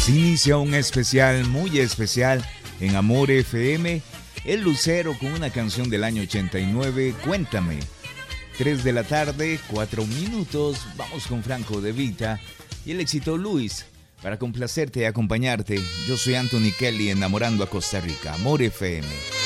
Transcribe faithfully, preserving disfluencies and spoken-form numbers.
Así inicia un especial, muy especial, en Amor F M, El Lucero con una canción del año ochenta y nueve, Cuéntame. tres de la tarde, cuatro minutos, vamos con Franco De Vita y el éxito Luis, para complacerte y acompañarte. Yo soy Anthony Kelly, enamorando a Costa Rica, Amor F M.